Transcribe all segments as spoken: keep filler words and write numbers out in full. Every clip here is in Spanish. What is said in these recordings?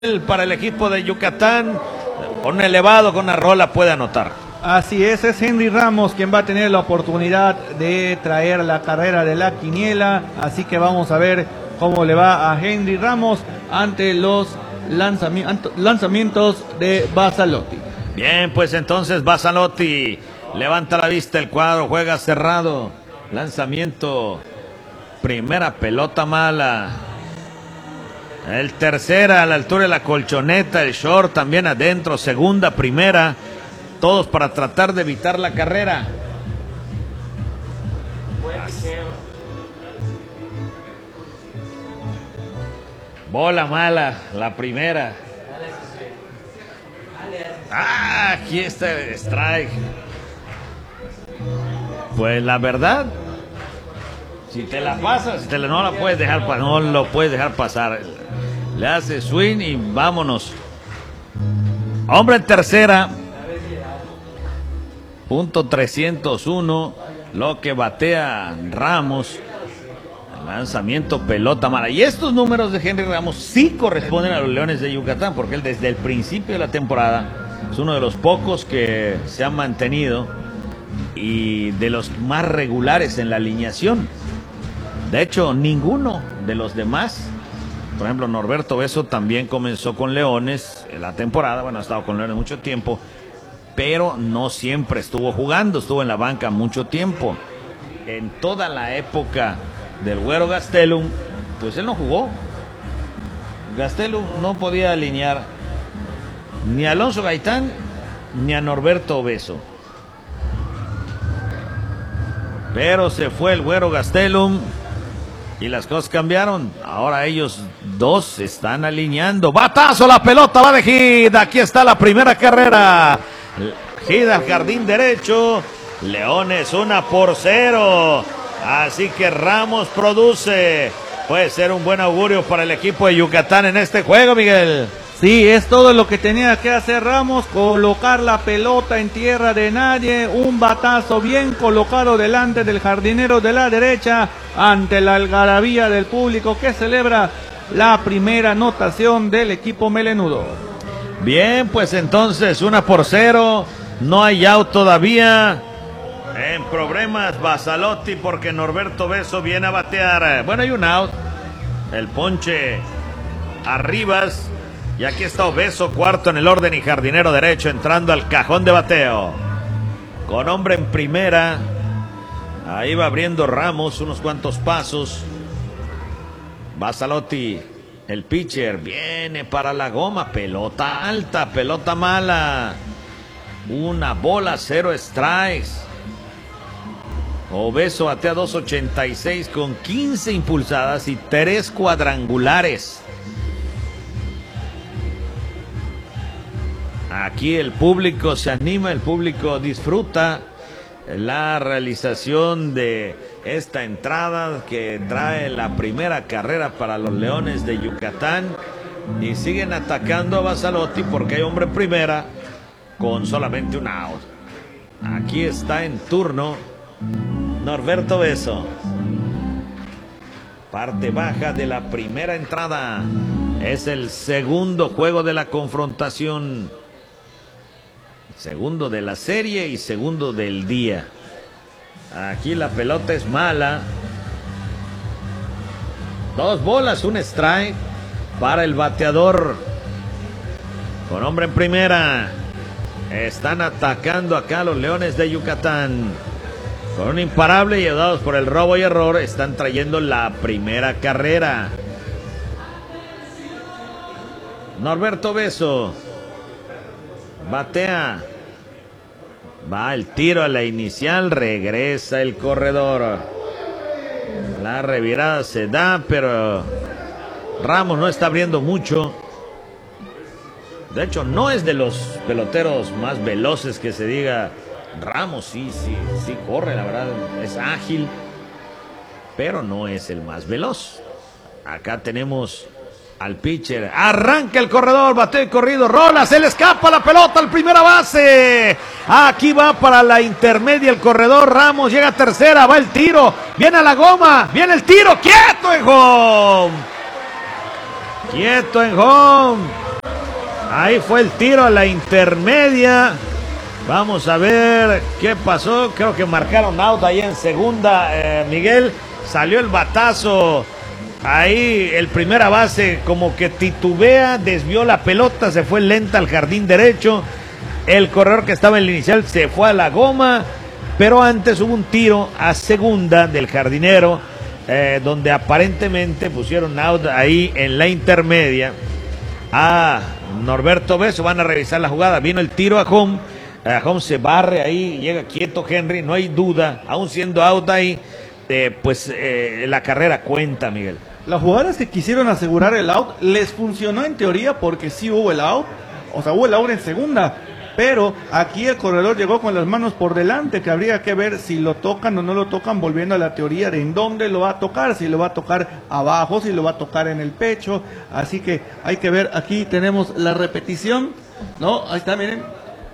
para el equipo de Yucatán, con un elevado, con una rola puede anotar. Así es, es Henry Ramos quien va a tener la oportunidad de traer la carrera de la quiniela, así que vamos a ver cómo le va a Henry Ramos ante los lanzamientos, lanzamientos de Bassalotti. Bien, pues entonces Bassalotti levanta la vista, el cuadro juega cerrado, lanzamiento, primera pelota mala. El tercera a la altura de la colchoneta, el short también adentro, segunda, primera, todos para tratar de evitar la carrera. Bola mala, la primera. Ah, aquí está el strike. Pues la verdad, si te la pasas, si te la, no la puedes dejar pasar, no lo puedes dejar pasar. Le hace swing y vámonos. Hombre en tercera. Punto trescientos uno. Lo que batea Ramos. Lanzamiento, pelota mala. Y estos números de Henry Ramos sí corresponden a los Leones de Yucatán, porque él desde el principio de la temporada es uno de los pocos que se han mantenido y de los más regulares en la alineación. De hecho, ninguno de los demás, por ejemplo, Norberto Beso también comenzó con Leones en la temporada, bueno, ha estado con Leones mucho tiempo, pero no siempre estuvo jugando, estuvo en la banca mucho tiempo. En toda la época del Güero Gastelum, pues él no jugó. Gastelum no podía alinear ni a Alonso Gaitán ni a Norberto Beso. Pero se fue el Güero Gastelum y las cosas cambiaron. Ahora ellos dos están alineando. Batazo, la pelota va de Gid. Aquí está la primera carrera. Gid al jardín derecho. Leones una por cero. Así que Ramos produce. Puede ser un buen augurio para el equipo de Yucatán en este juego, Miguel. Sí, es todo lo que tenía que hacer Ramos, colocar la pelota en tierra de nadie, un batazo bien colocado delante del jardinero de la derecha, ante la algarabía del público que celebra la primera anotación del equipo melenudo. Bien, pues entonces una por cero, no hay out todavía. En problemas Bassalotti porque Norberto Beso viene a batear. Bueno, hay un out, el ponche a Rivas. Y aquí está Beso, cuarto en el orden y jardinero derecho entrando al cajón de bateo. Con hombre en primera. Ahí va abriendo Ramos unos cuantos pasos. Bassalotti, el pitcher, viene para la goma. Pelota alta, pelota mala. Una bola, cero strikes. Beso batea dos ochenta y seis con quince impulsadas y tres cuadrangulares. Aquí el público se anima, el público disfruta la realización de esta entrada que trae la primera carrera para los Leones de Yucatán y siguen atacando a Bassalotti porque hay hombre en primera con solamente un out. Aquí está en turno Norberto Beso. Parte baja de la primera entrada. Es el segundo juego de la confrontación. Segundo de la serie y segundo del día. Aquí la pelota es mala. Dos bolas, un strike para el bateador. Con hombre en primera. Están atacando acá los Leones de Yucatán. Con un imparable y ayudados por el robo y error, están trayendo la primera carrera. Norberto Beso batea. Va el tiro a la inicial, regresa el corredor. La revirada se da, pero Ramos no está abriendo mucho. De hecho, no es de los peloteros más veloces que se diga. Ramos sí, sí, sí corre, la verdad, es ágil, pero no es el más veloz. Acá tenemos al pitcher, arranca el corredor, bateo y corrido, rola, se le escapa la pelota al primera base. Aquí va para la intermedia el corredor, Ramos llega a tercera, va el tiro, viene a la goma, viene el tiro, quieto en home. Quieto en home. Ahí fue el tiro a la intermedia. Vamos a ver qué pasó. Creo que marcaron out ahí en segunda, eh, Miguel. Salió el batazo. Ahí el primera base como que titubea, desvió la pelota, se fue lenta al jardín derecho. El corredor que estaba en el inicial se fue a la goma, pero antes hubo un tiro a segunda del jardinero, eh, donde aparentemente pusieron out ahí en la intermedia a Norberto Beso. Van a revisar la jugada. Vino el tiro a home. A home se barre ahí, llega quieto Henry, no hay duda, aún siendo out ahí, eh, pues eh, la carrera cuenta, Miguel. Las jugadoras que quisieron asegurar el out les funcionó en teoría porque sí hubo el out, o sea, hubo el out en segunda, pero aquí el corredor llegó con las manos por delante, que habría que ver si lo tocan o no lo tocan, volviendo a la teoría de en dónde lo va a tocar, si lo va a tocar abajo, si lo va a tocar en el pecho, así que hay que ver, aquí tenemos la repetición, ¿no? Ahí está, miren.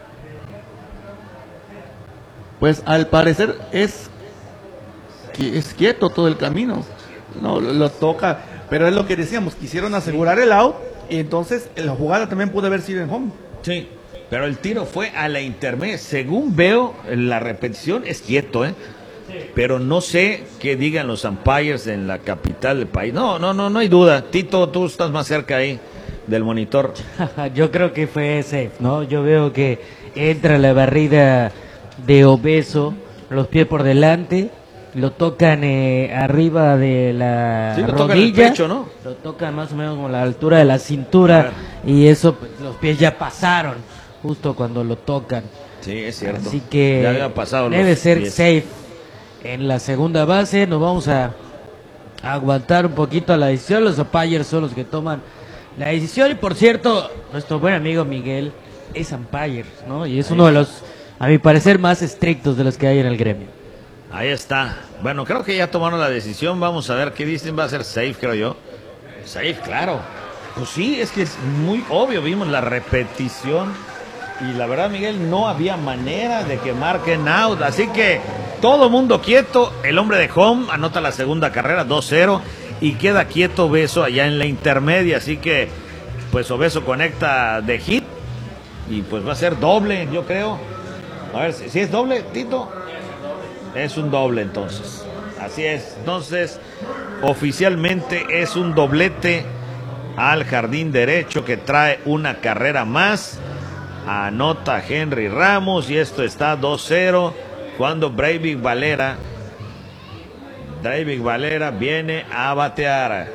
Pues al parecer es, es quieto todo el camino. No, lo, lo toca, pero es lo que decíamos, quisieron asegurar el out y entonces la jugada también pudo haber sido en home. Sí, pero el tiro fue a la intermedia. Según veo, la repetición es quieto, ¿eh? Pero no sé qué digan los umpires en la capital del país. No, no, no, no hay duda. Tito, tú estás más cerca ahí del monitor. Yo creo que fue safe, ¿no? Yo veo que entra la barrida de Obeso, los pies por delante. Lo tocan eh, arriba de la sí, lo rodilla, tocan el pecho, ¿no? Lo tocan más o menos como a la altura de la cintura y eso, pues, los pies ya pasaron justo cuando lo tocan. Sí, es cierto. Así que ya había pasado debe los ser pies. safe en la segunda base. Nos vamos a, a aguantar un poquito a la decisión. Los umpires son los que toman la decisión y, por cierto, nuestro buen amigo Miguel es umpire, ¿no? Y es uno de los, a mi parecer, más estrictos de los que hay en el gremio. Ahí está. Bueno, creo que ya tomaron la decisión. Vamos a ver qué dicen. Va a ser safe, creo yo. Safe, claro. Pues sí, es que es muy obvio. Vimos la repetición. Y la verdad, Miguel, no había manera de que marquen out. Así que todo mundo quieto. El hombre de home anota la segunda carrera, dos cero. Y queda quieto Beso allá en la intermedia. Así que, pues Obeso conecta de hit. Y pues va a ser doble, yo creo. A ver, si, si es doble, Tito. Es un doble entonces. Así es. Entonces, oficialmente es un doblete al jardín derecho que trae una carrera más. Anota Henry Ramos y esto está dos cero cuando Breivik Valera Breivik Valera viene a batear.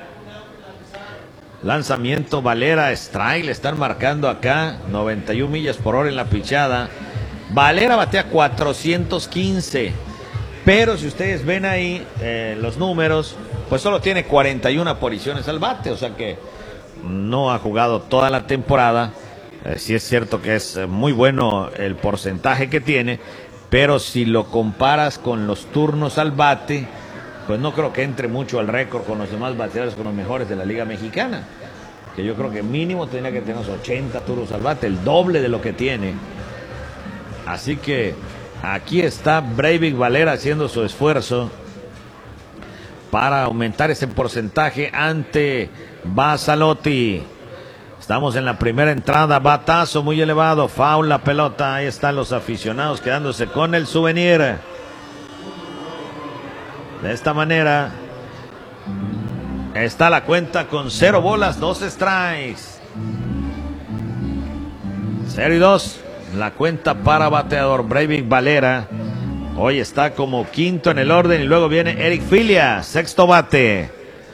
Lanzamiento Valera, strike, le están marcando acá noventa y una millas por hora en la pichada. Valera batea cuatrocientos quince, pero si ustedes ven ahí eh, los números, pues solo tiene cuarenta y una apariciones al bate, o sea que no ha jugado toda la temporada. Eh, sí es cierto que es muy bueno el porcentaje que tiene, pero si lo comparas con los turnos al bate, pues no creo que entre mucho al récord con los demás bateadores, con los mejores de la Liga Mexicana, que yo creo que mínimo tenía que tener unos ochenta turnos al bate, el doble de lo que tiene. Así que aquí está Breivik Valera haciendo su esfuerzo para aumentar ese porcentaje ante Bassalotti. Estamos en la primera entrada, batazo muy elevado, foul la pelota, ahí están los aficionados quedándose con el souvenir. De esta manera está la cuenta con cero bolas, dos strikes. Cero y dos. La cuenta para bateador Breivik Valera. Hoy está como quinto en el orden y luego viene Eric Filia, sexto bate.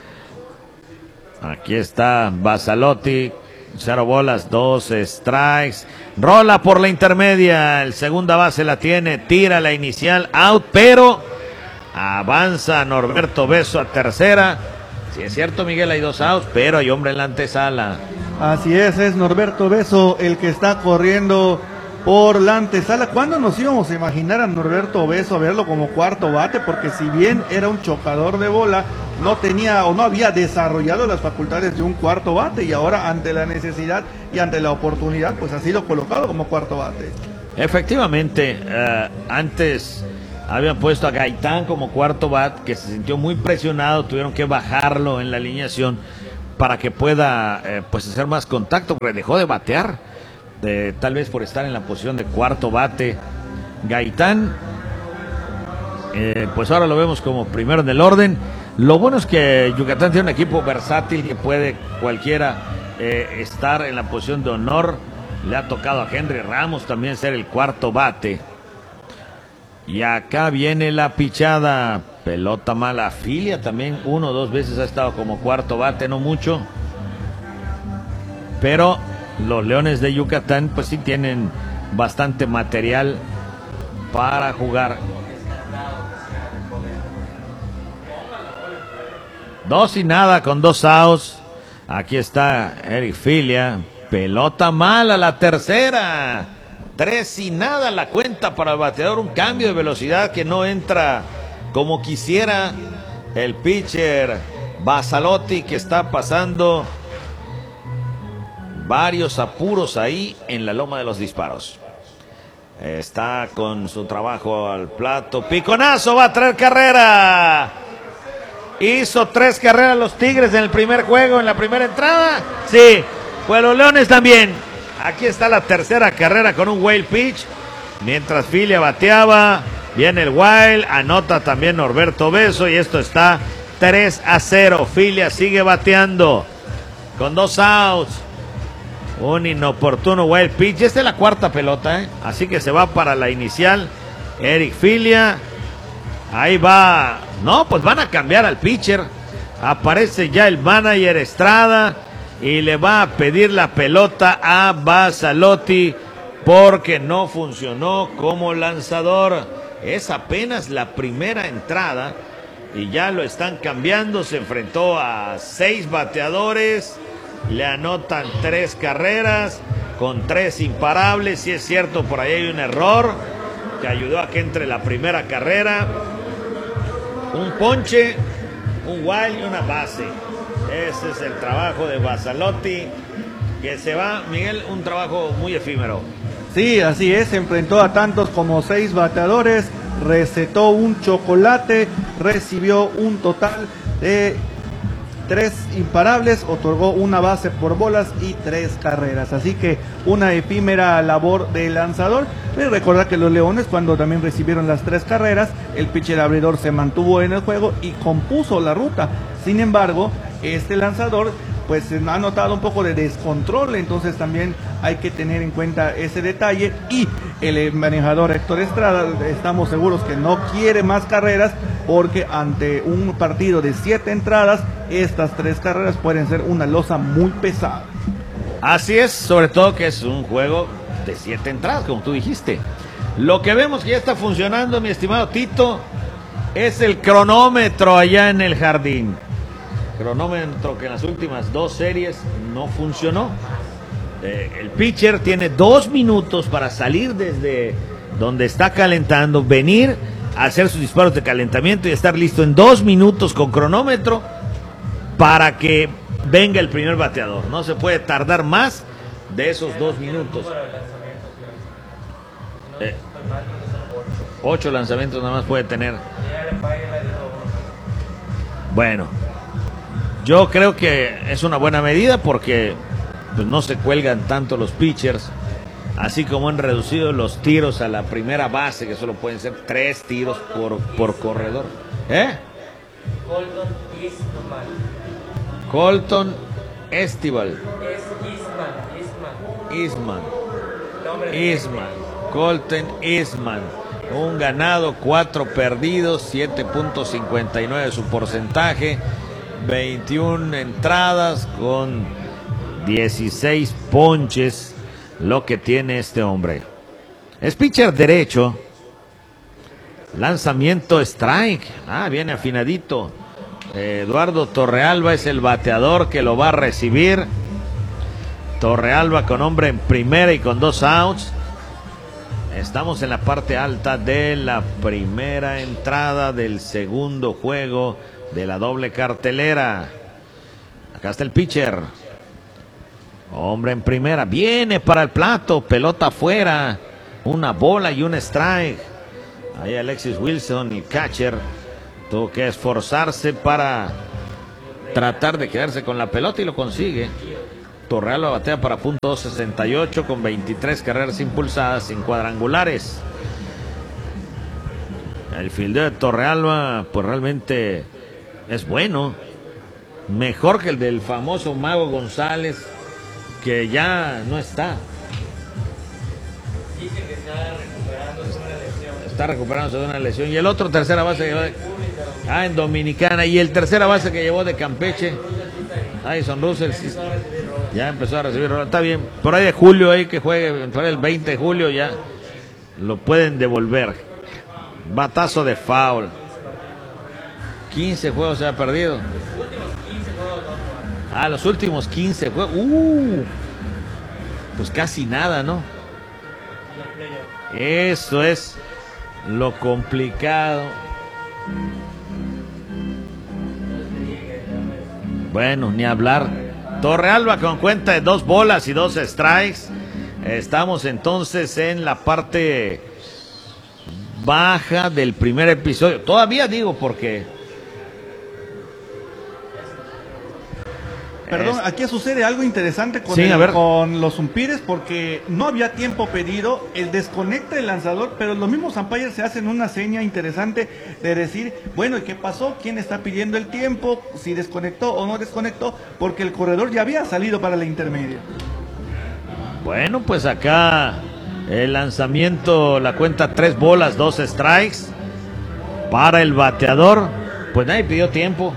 Aquí está Bassalotti, cero bolas, dos strikes. Rola por la intermedia, el segunda base la tiene, tira la inicial, out, pero avanza Norberto Beso a tercera. Si es cierto, Miguel, hay dos outs, pero hay hombre en la antesala. Así es, es Norberto Beso el que está corriendo por la antesala. ¿Cuándo nos íbamos a imaginar a Norberto Beso a verlo como cuarto bate? Porque si bien era un chocador de bola, no tenía o no había desarrollado las facultades de un cuarto bate, y ahora ante la necesidad y ante la oportunidad, pues ha sido colocado como cuarto bate. Efectivamente, uh, antes habían puesto a Gaitán como cuarto bat, que se sintió muy presionado, tuvieron que bajarlo en la alineación, para que pueda eh, pues hacer más contacto, porque dejó de batear, de, tal vez por estar en la posición de cuarto bate. Gaitán, eh, pues ahora lo vemos como primero en el orden. Lo bueno es que Yucatán tiene un equipo versátil que puede cualquiera eh, estar en la posición de honor. Le ha tocado a Henry Ramos también ser el cuarto bate. Y acá viene la pichada. Pelota mala. Filia también uno o dos veces ha estado como cuarto bate, no mucho. Pero los Leones de Yucatán pues sí tienen bastante material para jugar. Dos y nada con dos outs. Aquí está Eric Filia. Pelota mala, la tercera. Tres y nada la cuenta para el bateador. Un cambio de velocidad que no entra como quisiera el pitcher Bassalotti, que está pasando varios apuros ahí en la loma de los disparos. Está con su trabajo al plato. Piconazo, va a traer carrera. Hizo tres carreras los Tigres en el primer juego, en la primera entrada. Sí, pues los Leones también. Aquí está la tercera carrera con un wild pitch. Mientras Filia bateaba, viene el wild, anota también Norberto Beso y esto está tres a cero. Filia sigue bateando con dos outs. Un inoportuno wild pitch. Esta es la cuarta pelota, ¿eh? Así que se va para la inicial Eric Filia. Ahí va. No, pues van a cambiar al pitcher. Aparece ya el manager Estrada y le va a pedir la pelota a Bassalotti porque no funcionó como lanzador. Es apenas la primera entrada y ya lo están cambiando. Se enfrentó a seis bateadores, le anotan tres carreras con tres imparables. Si es cierto, por ahí hay un error que ayudó a que entre la primera carrera. Un ponche, un wild y una base. Ese es el trabajo de Bassalotti, que se va, Miguel, un trabajo muy efímero. Sí, así es, se enfrentó a tantos como seis bateadores, recetó un chocolate, recibió un total de tres imparables, otorgó una base por bolas y tres carreras. Así que una efímera labor de lanzador. Pero recordar que los Leones, cuando también recibieron las tres carreras, el pitcher abridor se mantuvo en el juego y compuso la ruta. Sin embargo, este lanzador pues ha notado un poco de descontrol, entonces también hay que tener en cuenta ese detalle. Y el manejador Héctor Estrada, estamos seguros que no quiere más carreras, porque ante un partido de siete entradas, estas tres carreras pueden ser una losa muy pesada. Así es, sobre todo que es un juego de siete entradas, como tú dijiste. Lo que vemos que ya está funcionando, mi estimado Tito, es el cronómetro allá en el jardín. Cronómetro que en las últimas dos series no funcionó. Eh, el pitcher tiene dos minutos para salir desde donde está calentando, venir a hacer sus disparos de calentamiento y estar listo en dos minutos con cronómetro para que venga el primer bateador. No se puede tardar más de esos dos minutos. Eh, ocho lanzamientos nada más puede tener. Bueno, yo creo que es una buena medida porque pues, no se cuelgan tanto los pitchers, así como han reducido los tiros a la primera base, que solo pueden ser tres tiros por, por corredor. ¿Eh? Colton Estival. Isman. Isman. Colton Isman. Un ganado, cuatro perdidos, siete punto cincuenta y nueve su porcentaje, veintiuna entradas con dieciséis ponches, lo que tiene este hombre. Es pitcher derecho. Lanzamiento strike. Ah, viene afinadito. Eh, Eduardo Torrealba es el bateador que lo va a recibir. Torrealba con hombre en primera y con dos outs. Estamos en la parte alta de la primera entrada del segundo juego de la doble cartelera. Acá está el pitcher. Hombre en primera. Viene para el plato. Pelota afuera. Una bola y un strike. Ahí Alexis Wilson, el catcher, tuvo que esforzarse para tratar de quedarse con la pelota y lo consigue. Torrealba batea para punto sesenta y ocho con veintitrés carreras impulsadas sin cuadrangulares. El fildeo de Torrealba pues realmente es bueno, mejor que el del famoso Mago González, que ya no está. Dice que está recuperándose de una lesión. Está recuperándose de una lesión. Y el otro tercera base que llevó de, ah, en Dominicana. Y el tercera base que llevó de Campeche, Addison Russell, sí, ya empezó a recibir. Está bien. Por ahí de julio, ahí que juegue, el veinte de julio, ya lo pueden devolver. Batazo de foul. quince juegos se ha perdido. Ah, los últimos quince juegos. Uh, pues casi nada, ¿no? Eso es lo complicado. Bueno, ni hablar. Torrealba con cuenta de dos bolas y dos strikes. Estamos entonces en la parte baja del primer episodio. Todavía digo porque... Perdón, aquí sucede algo interesante con, sí, el, con los umpires, porque no había tiempo pedido, el desconecta el lanzador, pero los mismos umpires se hacen una seña interesante de decir, bueno, ¿y qué pasó? ¿Quién está pidiendo el tiempo? ¿Si desconectó o no desconectó? Porque el corredor ya había salido para la intermedia. Bueno, pues acá el lanzamiento, la cuenta tres bolas, dos strikes para el bateador. Pues nadie pidió tiempo.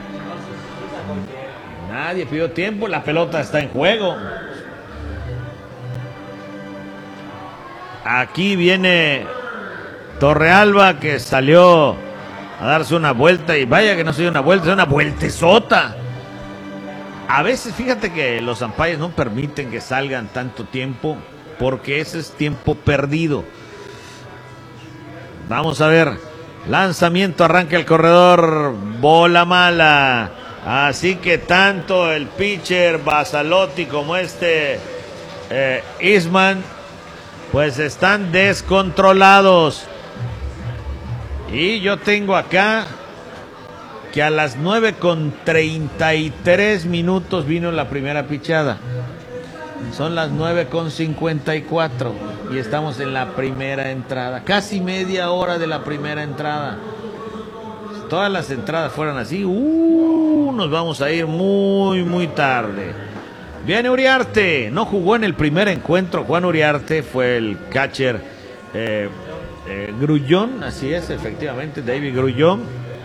Nadie pidió tiempo, la pelota está en juego. Aquí viene Torrealba, que salió a darse una vuelta, y vaya que no se dio una vuelta, es una vueltezota. A veces fíjate que los umpires no permiten que salgan tanto tiempo, porque ese es tiempo perdido. Vamos a ver, lanzamiento, arranca el corredor, bola mala. Así que tanto el pitcher Basalotti como este eh, Eastman pues están descontrolados. Y yo tengo acá que a las nueve con treinta y tres minutos vino la primera pichada. Son las nueve con cincuenta y cuatro y estamos en la primera entrada. Casi media hora de la primera entrada. Todas las entradas fueran así, uh, nos vamos a ir muy, muy tarde. Viene Uriarte, no jugó en el primer encuentro. Juan Uriarte fue el catcher eh, eh, Grullón, así es, efectivamente, David Grullón.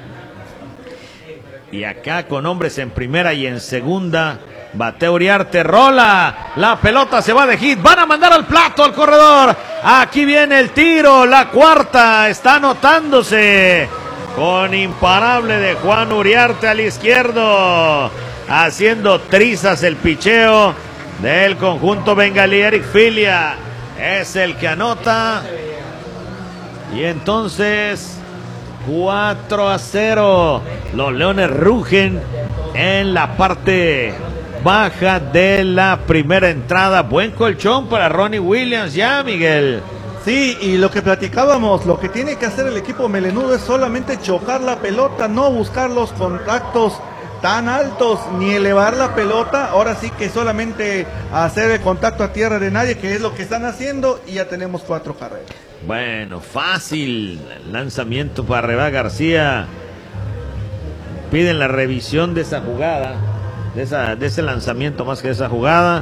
Y acá con hombres en primera y en segunda, batea Uriarte, rola, la pelota se va de hit, van a mandar al plato al corredor. Aquí viene el tiro, la cuarta, está anotándose. Con imparable de Juan Uriarte al izquierdo, haciendo trizas el picheo del conjunto bengalí. Eric Filia es el que anota. Y entonces cuatro a cero. Los Leones rugen en la parte baja de la primera entrada. Buen colchón para Ronnie Williams ya, Miguel. Sí, y lo que platicábamos, lo que tiene que hacer el equipo melenudo es solamente chocar la pelota, no buscar los contactos tan altos, ni elevar la pelota. Ahora sí que solamente hacer el contacto a tierra de nadie, que es lo que están haciendo, y ya tenemos cuatro carreras. Bueno, fácil lanzamiento para Reba García. Piden la revisión de esa jugada, de, esa, de ese lanzamiento más que de esa jugada.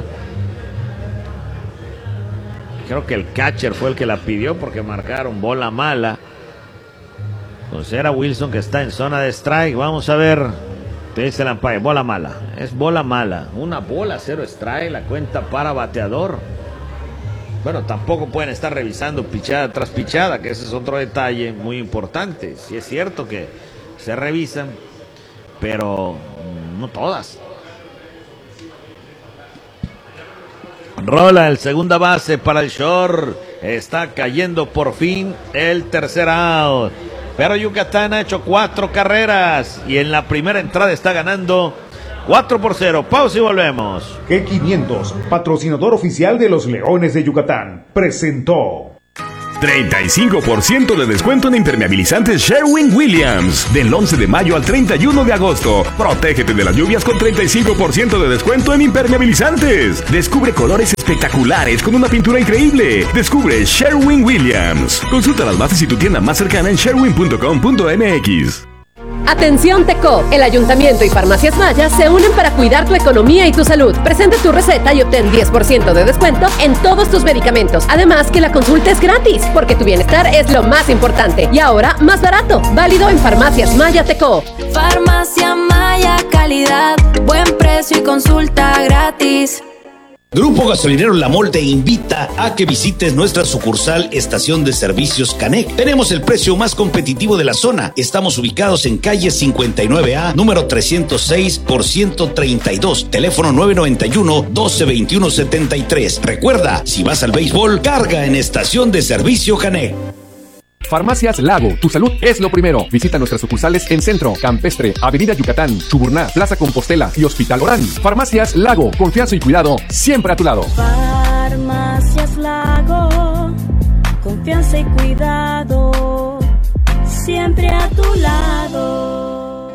Creo que el catcher fue el que la pidió porque marcaron bola mala. Pues era Wilson que está en zona de strike. Vamos a ver. Te dice el umpire, bola mala. Es bola mala. Una bola, cero strike. La cuenta para bateador. Bueno, tampoco pueden estar revisando pichada tras pichada, que ese es otro detalle muy importante. Sí es cierto que se revisan, pero no todas. Rola el segunda base para el short. Está cayendo por fin el tercer out. Pero Yucatán ha hecho cuatro carreras y en la primera entrada está ganando cuatro por cero. Pausa y volvemos. G quinientos, patrocinador oficial de los Leones de Yucatán, presentó treinta y cinco por ciento de descuento en impermeabilizantes Sherwin-Williams. Del once de mayo al treinta y uno de agosto. Protégete de las lluvias con treinta y cinco por ciento de descuento en impermeabilizantes. Descubre colores espectaculares con una pintura increíble. Descubre Sherwin-Williams. Consulta las bases y tu tienda más cercana en sherwin punto com punto m x. Atención Teco, el Ayuntamiento y Farmacias Maya se unen para cuidar tu economía y tu salud. Presenta tu receta y obtén diez por ciento de descuento en todos tus medicamentos. Además que la consulta es gratis, porque tu bienestar es lo más importante. Y ahora, más barato. Válido en Farmacias Maya Teco. Farmacia Maya, calidad, buen precio y consulta gratis. Grupo Gasolinero La Mol te invita a que visites nuestra sucursal Estación de Servicios Canec. Tenemos el precio más competitivo de la zona. Estamos ubicados en calle cincuenta y nueve A, número trescientos seis por ciento treinta y dos, teléfono nueve noventa y uno, doce veintiuno setenta y tres. Recuerda, si vas al béisbol, carga en Estación de Servicio Canec. Farmacias Lago, tu salud es lo primero. Visita nuestras sucursales en Centro, Campestre, Avenida Yucatán, Chuburná, Plaza Compostela y Hospital Orán. Farmacias Lago, confianza y cuidado siempre a tu lado. Farmacias Lago, confianza y cuidado siempre a tu lado.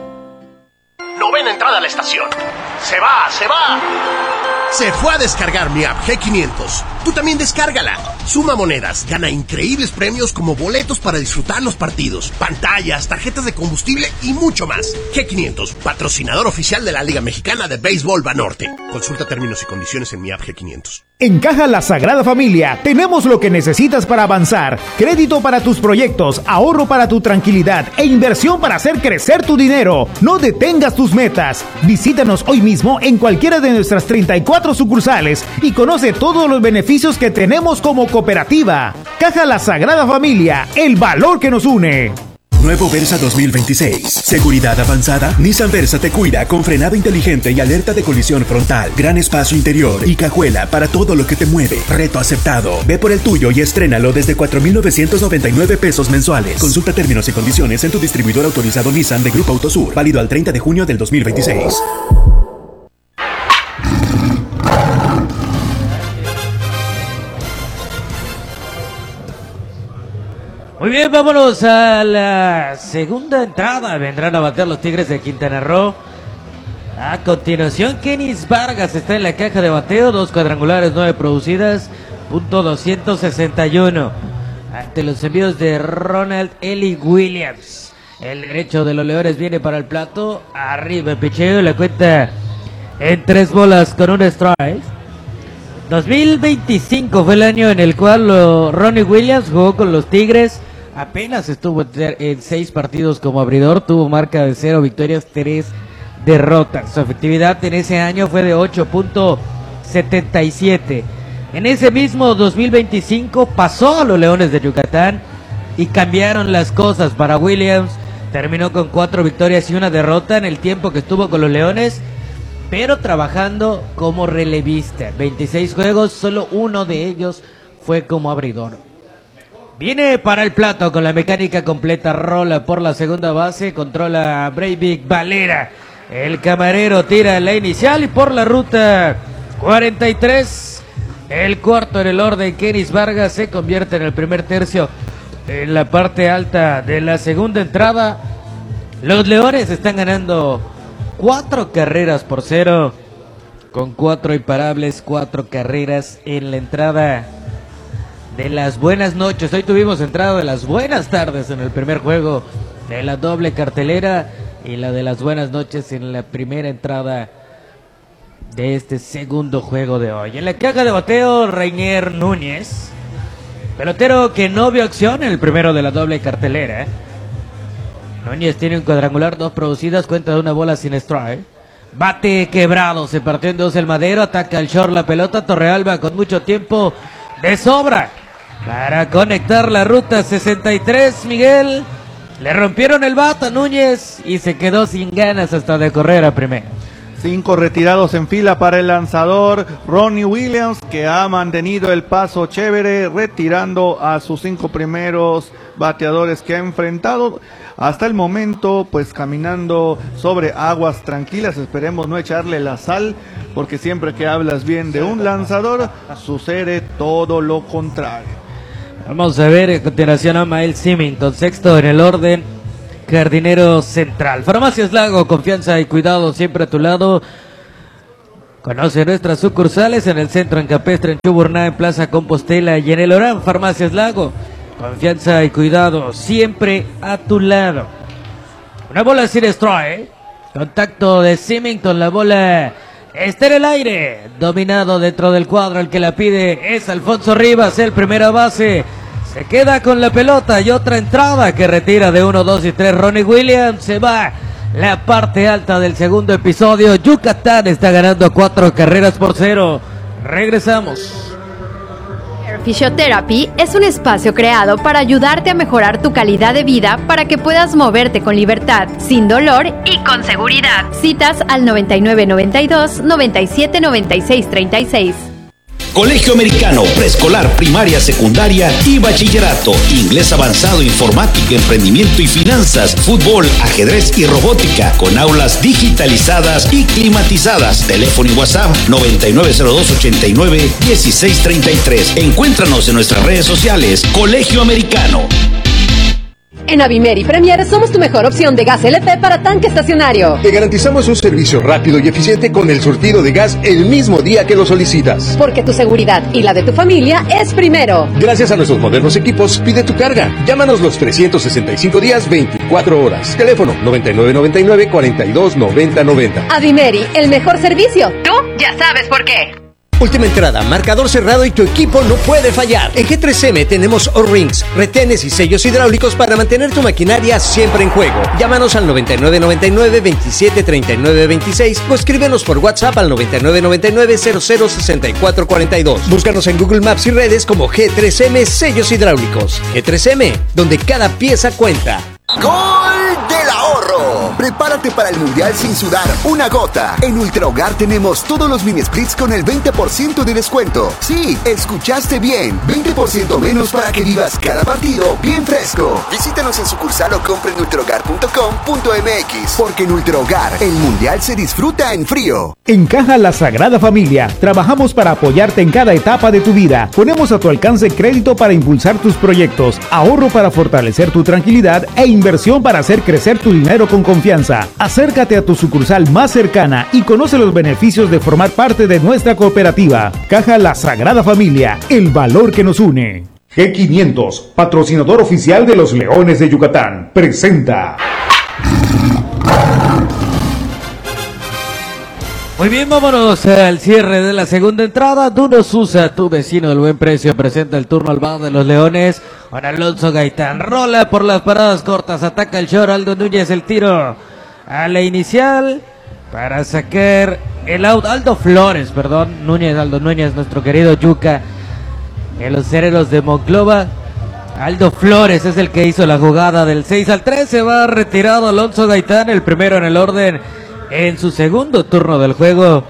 Novena entrada a la estación. Se va, se va. Se fue a descargar mi app G quinientos. Tú también descárgala. Suma monedas, gana increíbles premios como boletos para disfrutar los partidos, pantallas, tarjetas de combustible y mucho más. G quinientos, patrocinador oficial de la Liga Mexicana de Béisbol Banorte. Consulta términos y condiciones en mi app G quinientos. En Caja La Sagrada Familia tenemos lo que necesitas para avanzar. Crédito para tus proyectos, ahorro para tu tranquilidad e inversión para hacer crecer tu dinero. No detengas tus metas. Visítanos hoy mismo en cualquiera de nuestras treinta y cuatro sucursales y conoce todos los beneficios que tenemos como cooperativa. Caja La Sagrada Familia, el valor que nos une. Nuevo Versa dos mil veintiséis. Seguridad avanzada. Nissan Versa te cuida con frenado inteligente y alerta de colisión frontal. Gran espacio interior y cajuela para todo lo que te mueve. Reto aceptado. Ve por el tuyo y estrénalo desde cuatro mil novecientos noventa y nueve pesos mensuales. Consulta términos y condiciones en tu distribuidor autorizado Nissan de Grupo Autosur. Válido al treinta de junio del dos mil veintiséis. Muy bien, vámonos a la segunda entrada. Vendrán a bater los Tigres de Quintana Roo. A continuación, Kenis Vargas está en la caja de bateo. Dos cuadrangulares, nueve producidas. Punto doscientos sesenta y uno. Ante los envíos de Ronald Eli Williams. El derecho de los Leones viene para el plato. Arriba el picheo. La cuenta en tres bolas con un strike. dos mil veinticinco fue el año en el cual lo, Ronnie Williams jugó con los Tigres. Apenas estuvo en seis partidos como abridor. Tuvo marca de cero victorias, tres derrotas. Su efectividad en ese año fue de ocho punto setenta y siete. En ese mismo dos mil veinticinco pasó a los Leones de Yucatán y cambiaron las cosas para Williams. Terminó con cuatro victorias y una derrota en el tiempo que estuvo con los Leones, pero trabajando como relevista. veintiséis juegos, solo uno de ellos fue como abridor. Viene para el plato con la mecánica completa, rola por la segunda base, controla a Breivik Valera. El camarero tira la inicial y por la ruta cuarenta y tres, el cuarto en el orden, Kenis Vargas se convierte en el primer tercio en la parte alta de la segunda entrada. Los Leones están ganando cuatro carreras por cero, con cuatro imparables, cuatro carreras en la entrada de las buenas noches. Hoy tuvimos entrada de las buenas tardes en el primer juego de la doble cartelera y la de las buenas noches en la primera entrada de este segundo juego de hoy. En la caja de bateo, Reinier Núñez, pelotero que no vio acción en el primero de la doble cartelera. Núñez tiene un cuadrangular, dos producidas, cuenta de una bola sin strike. Bate quebrado, se partió en dos el Madero, ataca al short la pelota, Torrealba con mucho tiempo de sobra para conectar la ruta sesenta y tres, Miguel. Le rompieron el bat a Núñez y se quedó sin ganas hasta de correr a primera. Cinco retirados en fila para el lanzador Ronnie Williams, que ha mantenido el paso chévere, retirando a sus cinco primeros bateadores que ha enfrentado. Hasta el momento, pues caminando sobre aguas tranquilas. Esperemos no echarle la sal, porque siempre que hablas bien de un lanzador, sucede todo lo contrario. Vamos a ver a continuación a Mael Symington, sexto en el orden, jardinero central. Farmacias Lago, confianza y cuidado siempre a tu lado. Conoce nuestras sucursales en el centro, en Campestre, en Chuburná, en Plaza Compostela y en el Orán. Farmacias Lago, confianza y cuidado siempre a tu lado. Una bola sin destroy, contacto de Symington, la bola está en el aire, dominado dentro del cuadro. El que la pide es Alfonso Rivas, el primera base. Se queda con la pelota y otra entrada que retira de uno, dos y tres Ronnie Williams. Se va la parte alta del segundo episodio. Yucatán está ganando cuatro carreras por cero. Regresamos. Physiotherapy es un espacio creado para ayudarte a mejorar tu calidad de vida para que puedas moverte con libertad, sin dolor y con seguridad. Citas al noventa y nueve noventa y dos, noventa y siete noventa y seis treinta y seis. Colegio Americano, preescolar, primaria, secundaria y bachillerato. Inglés avanzado, informática, emprendimiento y finanzas, fútbol, ajedrez y robótica, con aulas digitalizadas y climatizadas. Teléfono y WhatsApp noventa y nueve cero dos, ochenta y nueve, dieciséis treinta y tres. Encuéntranos en nuestras redes sociales. Colegio Americano. En Avimeri Premier somos tu mejor opción de gas L P para tanque estacionario. Te garantizamos un servicio rápido y eficiente con el surtido de gas el mismo día que lo solicitas. Porque tu seguridad y la de tu familia es primero. Gracias a nuestros modernos equipos, pide tu carga. Llámanos los trescientos sesenta y cinco días, veinticuatro horas. Teléfono noventa y nueve noventa y nueve, cuarenta y dos noventa noventa. Avimeri, el mejor servicio. Tú ya sabes por qué. Última entrada, marcador cerrado y tu equipo no puede fallar. En G tres M tenemos O-Rings, retenes y sellos hidráulicos para mantener tu maquinaria siempre en juego. Llámanos al noventa y nueve noventa y nueve, veintisiete treinta y nueve veintiséis o escríbenos por WhatsApp al noventa y nueve noventa y nueve, cero cero sesenta y cuatro cuarenta y dos. Búscanos en Google Maps y redes como G tres M Sellos Hidráulicos. G tres M, donde cada pieza cuenta. ¡Gol del ahorro! Prepárate para el Mundial sin sudar una gota. En Ultra Hogar tenemos todos los mini splits con el veinte por ciento de descuento. Sí, escuchaste bien. veinte por ciento menos para que vivas cada partido bien fresco. Visítanos en sucursal o compre en ultra hogar punto com punto m x. Porque en Ultra Hogar, el Mundial se disfruta en frío. En Caja La Sagrada Familia, trabajamos para apoyarte en cada etapa de tu vida. Ponemos a tu alcance crédito para impulsar tus proyectos, ahorro para fortalecer tu tranquilidad e inversión para hacer crecer tu dinero con confianza. Acércate a tu sucursal más cercana y conoce los beneficios de formar parte de nuestra cooperativa. Caja La Sagrada Familia, el valor que nos une. G quinientos, patrocinador oficial de los Leones de Yucatán, presenta. Muy bien, vámonos al cierre de la segunda entrada. Duno Susa, tu vecino del buen precio, presenta el turno al bar de los Leones. Con Alonso Gaitán, rola por las paradas cortas, ataca el short, Aldo Núñez el tiro a la inicial para sacar el out. Aldo Flores, perdón, Núñez, Aldo Núñez, nuestro querido Yuca, en los cereros de Monclova. Aldo Flores es el que hizo la jugada del seis al tres, se va retirado Alonso Gaitán, el primero en el orden en su segundo turno del juego.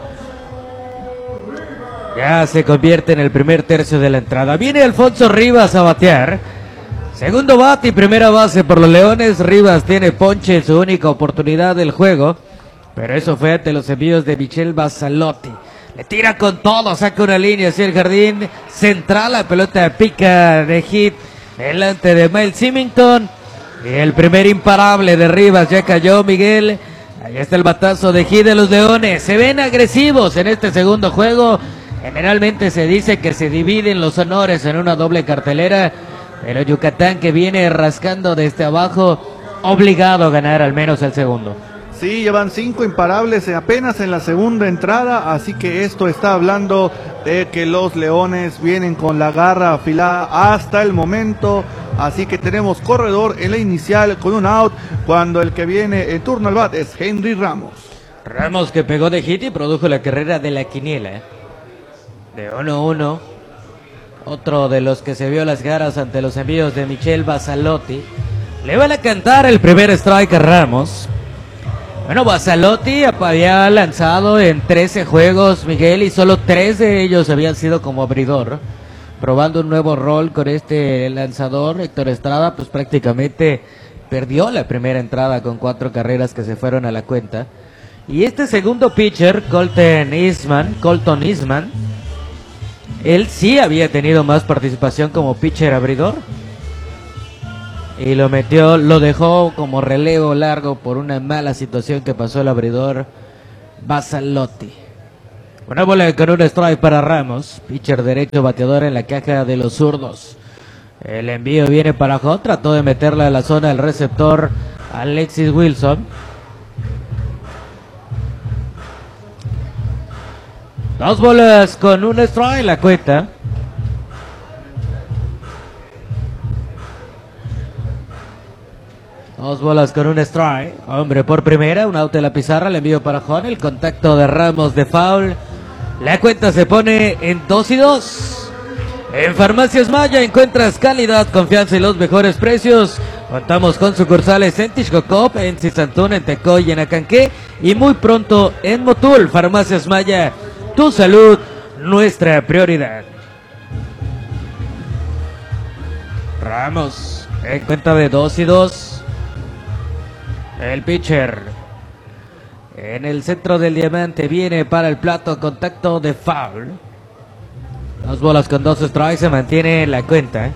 Ya se convierte en el primer tercio de la entrada. Viene Alfonso Rivas a batear. Segundo bate y primera base por los Leones. Rivas tiene ponche en su única oportunidad del juego, pero eso fue ante los envíos de Michel Basalotti. Le tira con todo, saca una línea hacia el jardín central. La pelota pica de hit delante de Mael Symington. Y el primer imparable de Rivas ya cayó, Miguel. Ahí está el batazo de hit de los Leones. Se ven agresivos en este segundo juego. Generalmente se dice que se dividen los honores en una doble cartelera, pero Yucatán, que viene rascando desde abajo, obligado a ganar al menos el segundo. Sí, llevan cinco imparables apenas en la segunda entrada, así que esto está hablando de que los Leones vienen con la garra afilada hasta el momento. Así que tenemos corredor en la inicial con un out, cuando el que viene en turno al bat es Henry Ramos. Ramos, que pegó de hit y produjo la carrera de la quiniela, ¿eh? De uno uno. Otro de los que se vio las garas ante los envíos de Michel Basalotti. Le van a cantar el primer strike a Ramos. Bueno, Basalotti había lanzado en trece juegos, Miguel, y solo tres de ellos habían sido como abridor, probando un nuevo rol con este lanzador. Héctor Estrada pues prácticamente perdió la primera entrada con cuatro carreras que se fueron a la cuenta. Y este segundo pitcher, Colton Eastman, Colton Eastman, él sí había tenido más participación como pitcher abridor. Y lo metió, lo dejó como relevo largo por una mala situación que pasó el abridor Basalotti. Una bola con un strike para Ramos, pitcher derecho bateador en la caja de los zurdos. El envío viene para Hot, trató de meterla a la zona del receptor Alexis Wilson. Dos bolas con un strike, la cuenta. Dos bolas con un strike. Hombre por primera, un out de la pizarra, el envío para Juan, el contacto de Ramos de foul. La cuenta se pone en dos y dos. En Farmacias Maya encuentras calidad, confianza y los mejores precios. Contamos con sucursales en Tixcocop, en Cizantún, en Tecoy y en Acanqué. Y muy pronto en Motul. Farmacias Maya, tu salud, nuestra prioridad. Ramos en cuenta de dos y dos. El pitcher en el centro del diamante viene para el plato, contacto de foul. Dos bolas con dos strikes, se mantiene la cuenta.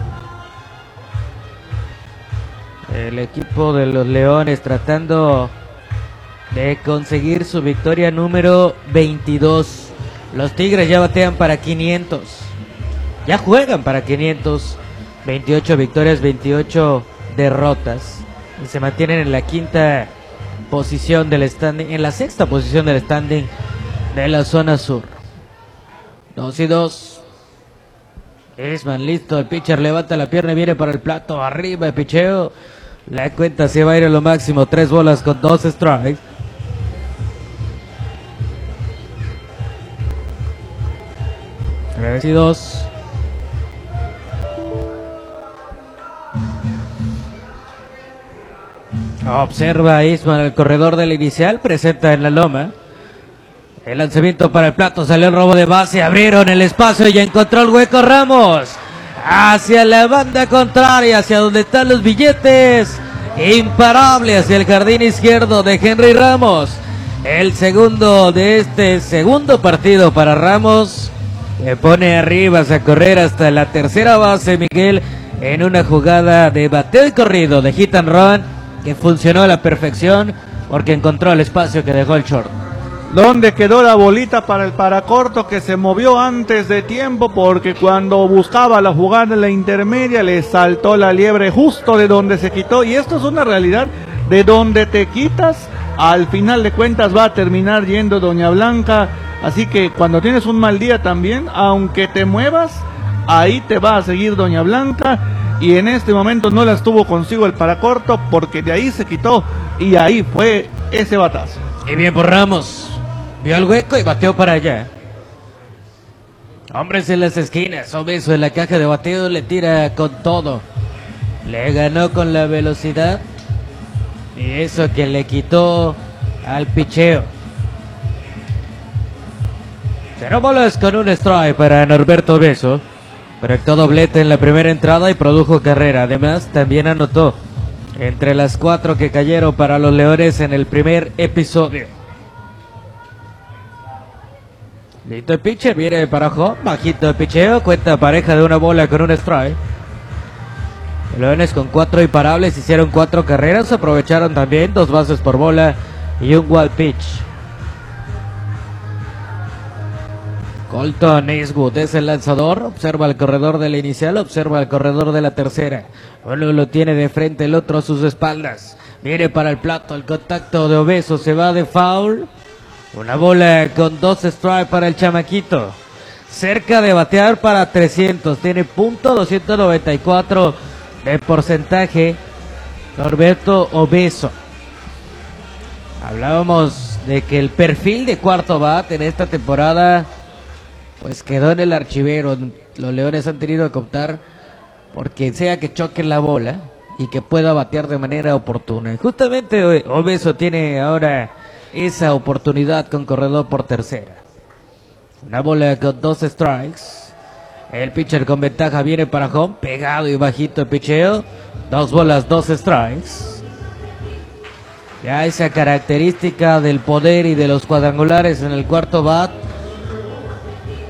El equipo de los Leones tratando de conseguir su victoria número veintidós. Los Tigres ya batean para quinientos. Ya juegan para quinientos. veintiocho victorias, veintiocho derrotas. Y se mantienen en la quinta posición del standing, en la sexta posición del standing de la zona sur. Dos y dos. Isman listo, el pitcher levanta la pierna y viene para el plato, arriba el picheo. La cuenta se va a ir a lo máximo, tres bolas con dos strikes. Tres y dos. Observa a Isman el corredor del inicial, presenta en la loma. El lanzamiento para el plato, salió el robo de base, abrieron el espacio y encontró el hueco Ramos. Hacia la banda contraria, hacia donde están los billetes. Imparable hacia el jardín izquierdo de Henry Ramos. El segundo de este segundo partido para Ramos. Le pone arriba a correr hasta la tercera base, Miguel, en una jugada de bateo y corrido de hit and run que funcionó a la perfección porque encontró el espacio que dejó el short. ¿Dónde quedó la bolita para el paracorto que se movió antes de tiempo? Porque cuando buscaba la jugada en la intermedia le saltó la liebre justo de donde se quitó. Y esto es una realidad, de donde te quitas, al final de cuentas va a terminar yendo Doña Blanca. Así que cuando tienes un mal día también, aunque te muevas, ahí te va a seguir Doña Blanca. Y en este momento no la estuvo consigo el paracorto porque de ahí se quitó y ahí fue ese batazo. Y bien por Ramos, vio el hueco y bateó para allá. Hombres en las esquinas, Obeso en la caja de bateo, le tira con todo. Le ganó con la velocidad y eso que le quitó al picheo. Cero bolas con un strike para Norberto Obeso. Conectó doblete en la primera entrada y produjo carrera. Además, también anotó entre las cuatro que cayeron para los Leones en el primer episodio. Listo el pitcher, viene para home, bajito el picheo, cuenta pareja de una bola con un strike. Los Leones con cuatro imparables hicieron cuatro carreras, aprovecharon también dos bases por bola y un wild pitch. Colton Eastwood es el lanzador, observa el corredor de la inicial, observa el corredor de la tercera. Uno lo tiene de frente, el otro a sus espaldas. Viene para el plato, el contacto de Obeso se va de foul. Una bola con dos strikes para el chamaquito. Cerca de batear para trescientos, tiene punto doscientos noventa y cuatro de porcentaje Norberto Obeso. Hablábamos de que el perfil de cuarto bat en esta temporada pues quedó en el archivero. Los Leones han tenido que optar por quien sea que choque la bola y que pueda batear de manera oportuna. Y justamente Obeso tiene ahora esa oportunidad con corredor por tercera. Una bola con dos strikes. El pitcher con ventaja viene para home, pegado y bajito el picheo. Dos bolas, dos strikes. Ya esa característica del poder y de los cuadrangulares en el cuarto bat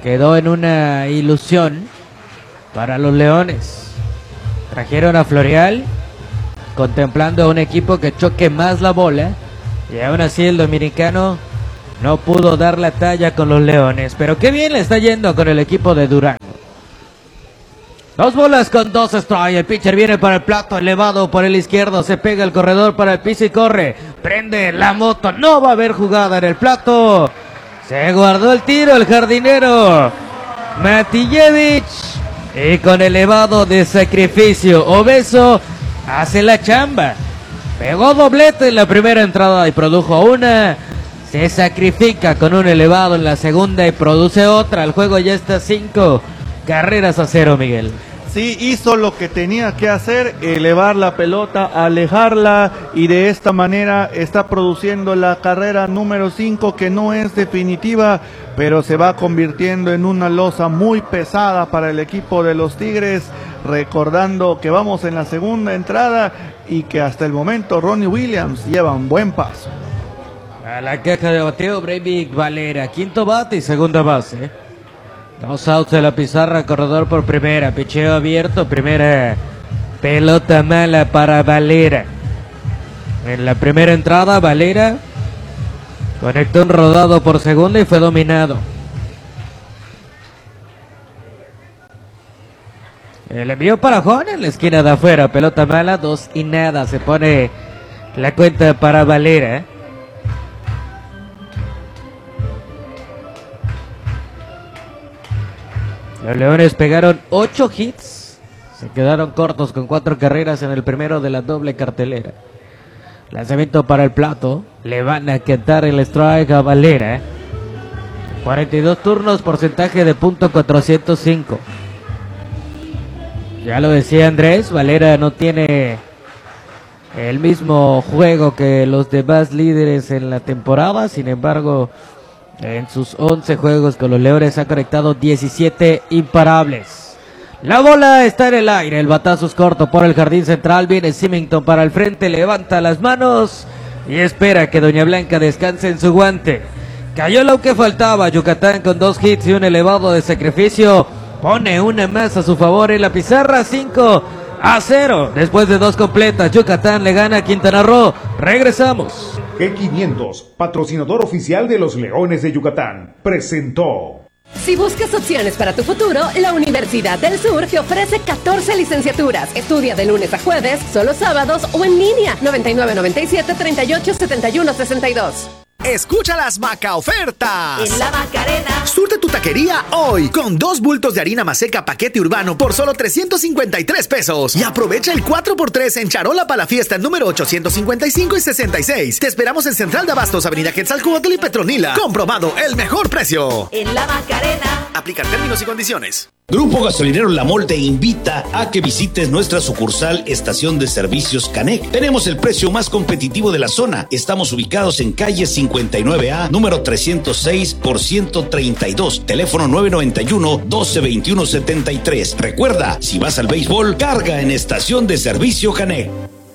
quedó en una ilusión para los Leones. Trajeron a Florial, contemplando a un equipo que choque más la bola, y aún así el dominicano no pudo dar la talla con los Leones. Pero qué bien le está yendo con el equipo de Durango. Dos bolas con dos strikes. El pitcher viene para el plato elevado por el izquierdo. Se pega el corredor para el piso y corre. Prende la moto. No va a haber jugada en el plato. Se guardó el tiro el jardinero Matijevich. Y con elevado de sacrificio, Obeso hace la chamba. Pegó doblete en la primera entrada y produjo una. Se sacrifica con un elevado en la segunda y produce otra. El juego ya está cinco carreras a cero, Miguel. Sí, hizo lo que tenía que hacer, elevar la pelota, alejarla, y de esta manera está produciendo la carrera número cinco, que no es definitiva, pero se va convirtiendo en una losa muy pesada para el equipo de los Tigres, recordando que vamos en la segunda entrada y que hasta el momento Ronnie Williams lleva un buen paso. A la caja de bateo, Breivik Valera, quinto bate y segunda base. Dos outs de la pizarra, corredor por primera, picheo abierto, primera pelota mala para Valera. En la primera entrada, Valera conectó un rodado por segunda y fue dominado. El envío para Juan en la esquina de afuera, pelota mala, dos y nada, se pone la cuenta para Valera. Los Leones pegaron ocho hits, se quedaron cortos con cuatro carreras en el primero de la doble cartelera. Lanzamiento para el plato, le van a quitar el strike a Valera. cuarenta y dos turnos, porcentaje de punto cuatrocientos cinco. Ya lo decía Andrés, Valera no tiene el mismo juego que los demás líderes en la temporada, sin embargo, en sus once juegos con los Leones ha conectado diecisiete imparables. La bola está en el aire, el batazo es corto por el jardín central, viene Symington para el frente, levanta las manos y espera que Doña Blanca descanse en su guante. Cayó lo que faltaba, Yucatán con dos hits y un elevado de sacrificio, pone una más a su favor en la pizarra, cinco a cero. Después de dos completas, Yucatán le gana a Quintana Roo. Regresamos. G quinientos, patrocinador oficial de los Leones de Yucatán, presentó. Si buscas opciones para tu futuro, la Universidad del Sur te ofrece catorce licenciaturas. Estudia de lunes a jueves, solo sábados o en línea. noventa y nueve noventa y siete treinta y ocho setenta y uno sesenta y dos. Escucha las Maca ofertas. En la Macarena. Surte tu taquería hoy con dos bultos de harina maseca paquete urbano por solo trescientos cincuenta y tres pesos. Y aprovecha el cuatro por tres en charola para la fiesta número ochocientos cincuenta y cinco y sesenta y seis. Te esperamos en Central de Abastos, Avenida Quetzalcóatl y Petronila. Comprobado, el mejor precio. En la Macarena. Aplican términos y condiciones. Grupo Gasolinero La Mol te invita a que visites nuestra sucursal Estación de Servicios Canec. Tenemos el precio más competitivo de la zona. Estamos ubicados en calle cincuenta y nueve A, número trescientos seis por ciento treinta y dos. Teléfono nueve noventa y uno, doce veintiuno setenta y tres. Recuerda, si vas al béisbol, carga en Estación de Servicio Canec.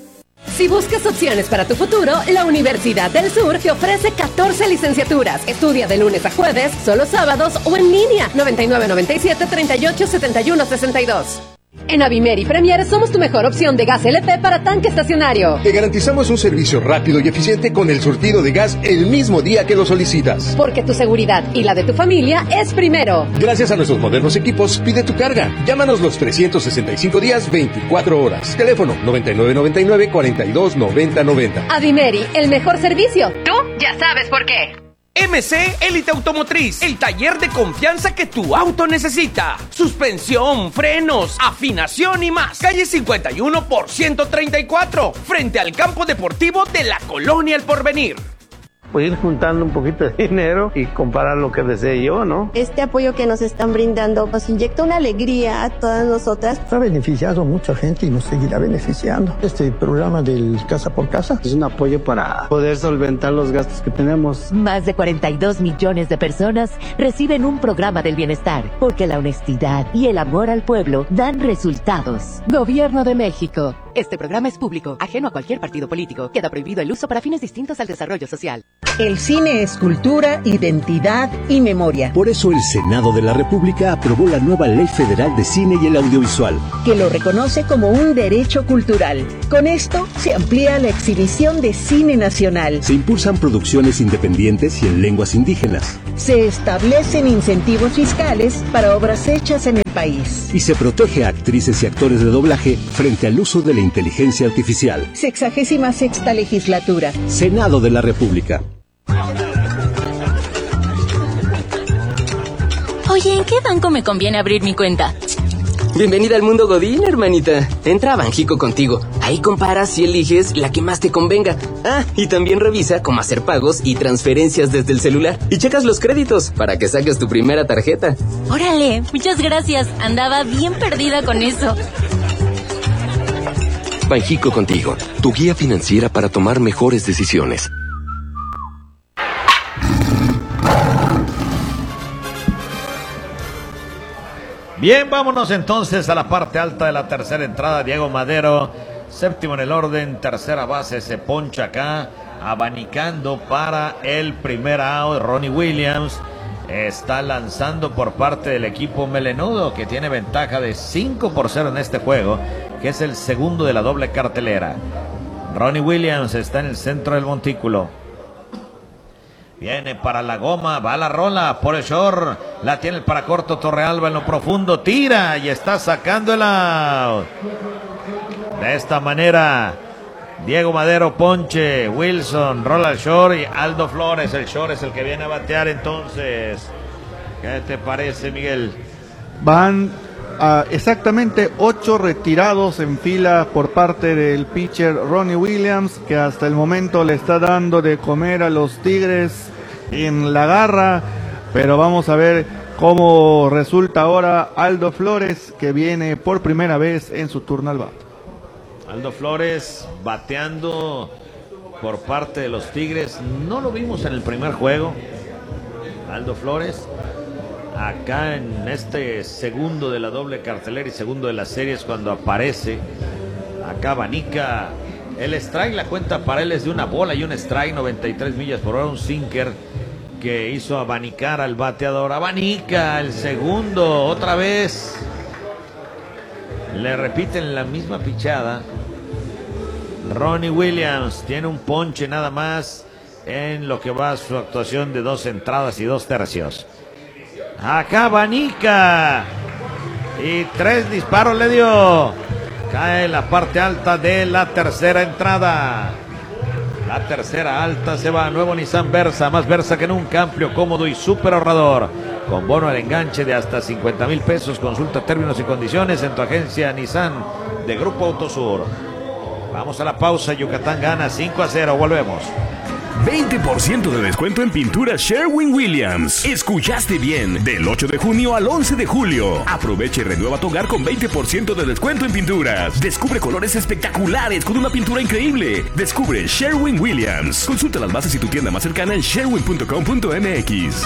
Si buscas opciones para tu futuro, la Universidad del Sur te ofrece catorce licenciaturas. Estudia de lunes a jueves, solo sábados o en línea. noventa y nueve noventa y siete treinta y ocho setenta y uno sesenta y dos. En Avimeri Premier somos tu mejor opción de gas L P para tanque estacionario. Te garantizamos un servicio rápido y eficiente con el surtido de gas el mismo día que lo solicitas. Porque tu seguridad y la de tu familia es primero. Gracias a nuestros modernos equipos, pide tu carga. Llámanos los trescientos sesenta y cinco días, veinticuatro horas. Teléfono noventa y nueve noventa y nueve cuarenta y dos noventa noventa. Avimeri, el mejor servicio. Tú ya sabes por qué. M C Élite Automotriz, el taller de confianza que tu auto necesita. Suspensión, frenos, afinación y más. Calle cincuenta y uno por ciento treinta y cuatro, frente al campo deportivo de la Colonia El Porvenir. Pues ir juntando un poquito de dinero y comprar lo que desee yo, ¿no? Este apoyo que nos están brindando nos inyecta una alegría a todas nosotras. Ha beneficiado mucha gente y nos seguirá beneficiando. Este programa del Casa por Casa es un apoyo para poder solventar los gastos que tenemos. Más de cuarenta y dos millones de personas reciben un programa del bienestar, porque la honestidad y el amor al pueblo dan resultados. Gobierno de México. Este programa es público, ajeno a cualquier partido político. Queda prohibido el uso para fines distintos al desarrollo social. El cine es cultura, identidad y memoria. Por eso el Senado de la República aprobó la nueva Ley Federal de Cine y el Audiovisual, que lo reconoce como un derecho cultural. Con esto se amplía la exhibición de cine nacional. Se impulsan producciones independientes y en lenguas indígenas. Se establecen incentivos fiscales para obras hechas en el país. Y se protege a actrices y actores de doblaje frente al uso de la inteligencia artificial. Sexagésima sexta legislatura. Senado de la República. Oye, ¿en qué banco me conviene abrir mi cuenta? Bienvenida al mundo Godín, hermanita. Entra a Banjico contigo. Ahí comparas y eliges la que más te convenga. Ah, y también revisa cómo hacer pagos y transferencias desde el celular. Y checas los créditos para que saques tu primera tarjeta. Órale, muchas gracias. Andaba bien perdida con eso. Banjico contigo, tu guía financiera para tomar mejores decisiones. Bien, vámonos entonces a la parte alta de la tercera entrada. Diego Madero, séptimo en el orden, tercera base, se poncha acá, abanicando para el primer out. Ronnie Williams está lanzando por parte del equipo melenudo, que tiene ventaja de cinco por cero en este juego, que es el segundo de la doble cartelera. Ronnie Williams está en el centro del montículo. Viene para la goma, va la rola por el short, la tiene el paracorto Torrealba en lo profundo, tira y está sacando el out. De esta manera, Diego Madero ponche, Wilson rola al short y Aldo Flores, el short es el que viene a batear entonces. ¿Qué te parece, Miguel? Van a exactamente ocho retirados en fila por parte del pitcher Ronnie Williams, que hasta el momento le está dando de comer a los Tigres en la garra, pero vamos a ver cómo resulta ahora Aldo Flores, que viene por primera vez en su turno al bate. Aldo Flores bateando por parte de los Tigres, no lo vimos en el primer juego. Aldo Flores acá en este segundo de la doble cartelera y segundo de las series, cuando aparece acá abanica el strike, la cuenta para él es de una bola y un strike, noventa y tres millas por hora, un sinker que hizo abanicar al bateador. Abanica el segundo otra vez, le repiten la misma pichada. Ronnie Williams tiene un ponche nada más en lo que va a su actuación de dos entradas y dos tercios. Acá abanica y tres disparos le dio. Cae en la parte alta de la tercera entrada. La tercera alta se va a nuevo Nissan Versa, más Versa que nunca, amplio, cómodo y súper ahorrador. Con bono al enganche de hasta cincuenta mil pesos. Consulta términos y condiciones en tu agencia Nissan de Grupo Autosur. Vamos a la pausa. Yucatán gana cinco a cero. Volvemos. veinte por ciento de descuento en pintura Sherwin-Williams. Escuchaste bien. Del ocho de junio al once de julio. Aprovecha y renueva tu hogar con veinte por ciento de descuento en pinturas. Descubre colores espectaculares con una pintura increíble. Descubre Sherwin-Williams. Consulta las bases y tu tienda más cercana en sherwin punto com punto m x.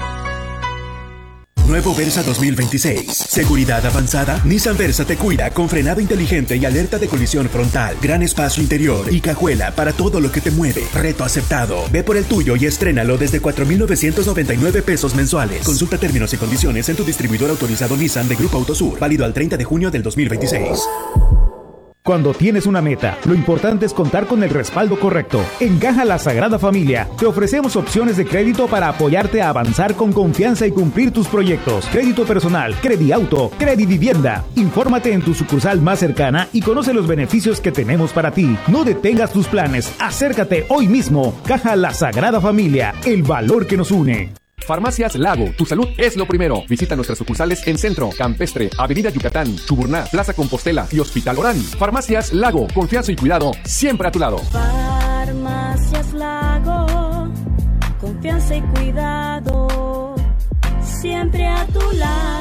Nuevo Versa dos mil veintiséis. Seguridad avanzada. Nissan Versa te cuida con frenado inteligente y alerta de colisión frontal. Gran espacio interior y cajuela para todo lo que te mueve. Reto aceptado. Ve por el tuyo y estrénalo desde cuatro mil novecientos noventa y nueve pesos mensuales. Consulta términos y condiciones en tu distribuidor autorizado Nissan de Grupo Autosur. Válido al treinta de junio del dos mil veintiséis. Cuando tienes una meta, lo importante es contar con el respaldo correcto. En Caja La Sagrada Familia te ofrecemos opciones de crédito para apoyarte a avanzar con confianza y cumplir tus proyectos. Crédito personal, Crediauto, Credivivienda. Infórmate en tu sucursal más cercana y conoce los beneficios que tenemos para ti. No detengas tus planes, acércate hoy mismo. Caja La Sagrada Familia, el valor que nos une. Farmacias Lago, tu salud es lo primero. Visita nuestras sucursales en Centro, Campestre, Avenida Yucatán, Chuburná, Plaza Compostela y Hospital Orán. Farmacias Lago, confianza y cuidado siempre a tu lado. Farmacias Lago, confianza y cuidado siempre a tu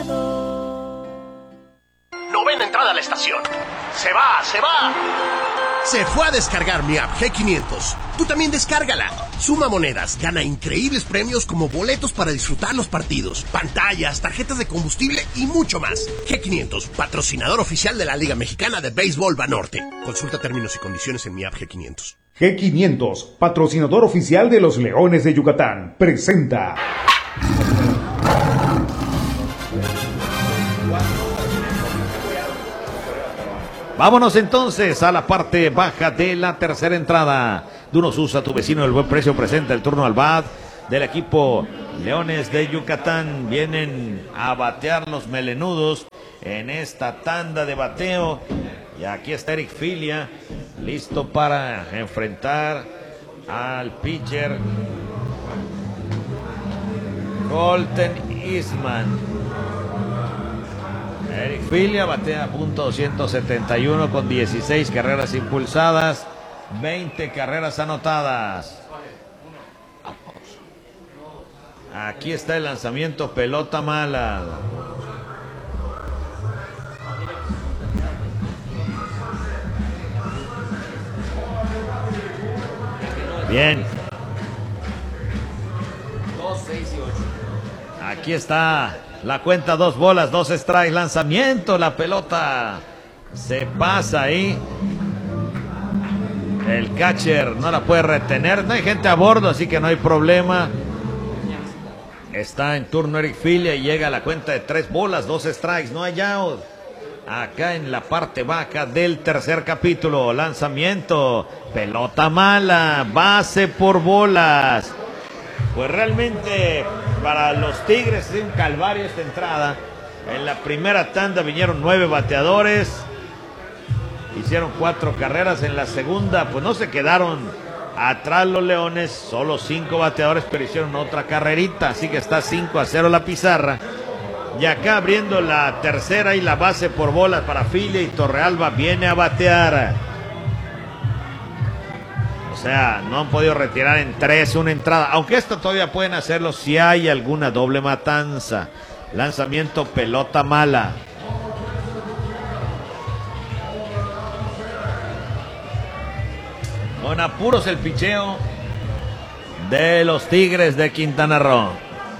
lado. Novena entrada a la estación. Se va, se va. Se fue a descargar mi app G quinientos. Tú también descárgala. Suma monedas, gana increíbles premios como boletos para disfrutar los partidos, pantallas, tarjetas de combustible y mucho más. G quinientos, patrocinador oficial de la Liga Mexicana de Béisbol Banorte. Consulta términos y condiciones en mi app G quinientos. G quinientos, patrocinador oficial de los Leones de Yucatán, presenta. Vámonos entonces a la parte baja de la tercera entrada. Dunos usa tu vecino del buen precio. Presenta el turno al bat del equipo Leones de Yucatán. Vienen a batear los melenudos en esta tanda de bateo. Y aquí está Eric Filia, listo para enfrentar al pitcher Colton Eastman. Eric Filia batea a punto doscientos setenta y uno con dieciséis carreras impulsadas, veinte carreras anotadas. Aquí está el lanzamiento, pelota mala. Bien. dos, seis y ocho. Aquí está la cuenta, dos bolas, dos strikes, lanzamiento, la pelota se pasa ahí. El catcher no la puede retener, no hay gente a bordo, así que no hay problema. Está en turno Eric Filia y llega a la cuenta de tres bolas, dos strikes, no hay out. Acá en la parte baja del tercer capítulo, lanzamiento, pelota mala, base por bolas. Pues realmente para los Tigres es un calvario esta entrada. En la primera tanda vinieron nueve bateadores, hicieron cuatro carreras. En la segunda pues no se quedaron atrás los Leones, solo cinco bateadores, pero hicieron otra carrerita, así que está cinco a cero la pizarra. Y acá abriendo la tercera y la base por bolas para Filia, y Torrealba viene a batear. O sea, no han podido retirar en tres una entrada, aunque esto todavía pueden hacerlo si hay alguna doble matanza. Lanzamiento, pelota mala. Con apuros el picheo de los Tigres de Quintana Roo.